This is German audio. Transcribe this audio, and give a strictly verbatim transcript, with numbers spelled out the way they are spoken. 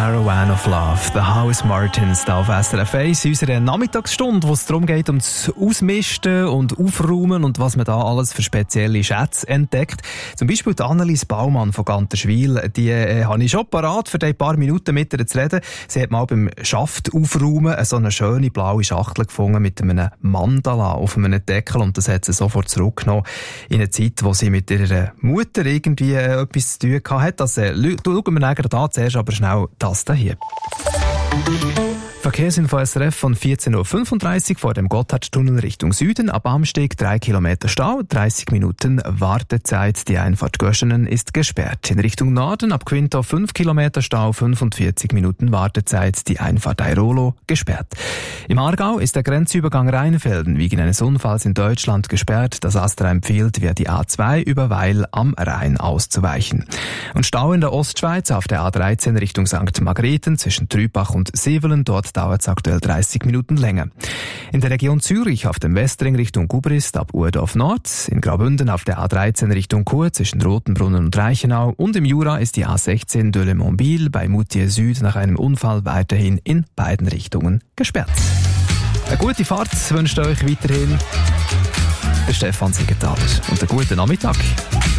Caravan of Love, The House Martins, da auf S R F eins in unserer Nachmittagsstunde, wo es darum geht, um das Ausmisten und Aufräumen und was man da alles für spezielle Schätze entdeckt. Zum Beispiel die Annelies Baumann von Ganterschwil, die äh, habe ich schon parat, für ein paar Minuten mit ihr zu reden. Sie hat mal beim Schaft aufräumen so eine schöne blaue Schachtel gefunden mit einem Mandala auf einem Deckel und das hat sie sofort zurückgenommen in eine Zeit, wo sie mit ihrer Mutter irgendwie äh, etwas zu tun hatte. Das äh, schauen wir nachher an, zuerst aber schnell das hier. Verkehrsinfo S R F von vierzehn Uhr fünfunddreißig vor dem Gotthardtunnel Richtung Süden. Ab Amsteg drei Kilometer Stau, dreißig Minuten Wartezeit. Die Einfahrt Göschenen ist gesperrt. In Richtung Norden ab Quinto fünf Kilometer Stau, fünfundvierzig Minuten Wartezeit. Die Einfahrt Airolo gesperrt. Im Aargau ist der Grenzübergang Rheinfelden wegen eines Unfalls in Deutschland gesperrt. Das AStA empfiehlt, via die A zwei über Weil am Rhein auszuweichen. Und Stau in der Ostschweiz auf der A dreizehn Richtung Sankt Margrethen zwischen Trübach und Sevelen. Dort dauert es aktuell dreißig Minuten länger. In der Region Zürich auf dem Westring Richtung Gubrist ab Urdorf Nord, in Graubünden auf der A dreizehn Richtung Chur zwischen Rotenbrunnen und Reichenau und im Jura ist die A sechzehn de Le Montville bei Moutier Süd nach einem Unfall weiterhin in beiden Richtungen gesperrt. Eine gute Fahrt wünscht euch weiterhin der Stefan Siegenthaler und einen guten Nachmittag.